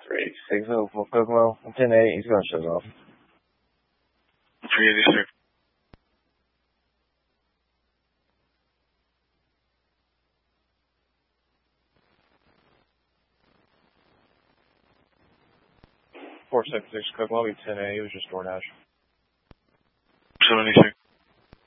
3604 Kokomo, 10-8, he's going to shut off. 386. Four 76 Kokomo, 10-8, he was just DoorDash. 76.